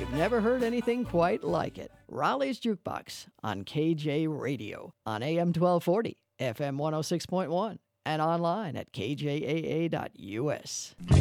You've never heard anything quite like it. Raleigh's Jukebox on KJ Radio on AM 1240, FM 106.1, and online at kjaa.us.